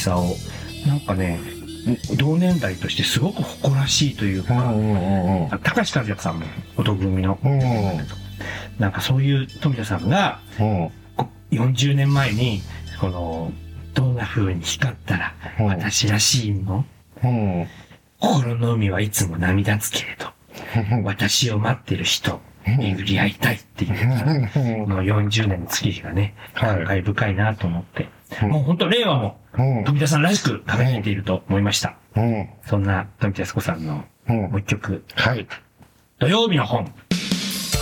久夫。なんかね、同年代としてすごく誇らしいというか、高橋和也さんも男組の、なんかそういう富田さんが、40年前に、どんな風に光ったら私らしいの、心の海はいつも涙つけれど、私を待ってる人、巡り合いたいっていう、この40年の月日がね、感慨深いなと思って、もう本当令和も富田さんらしく輝いていると思いました。そんな富田靖子さんのもう一曲、土曜日の本。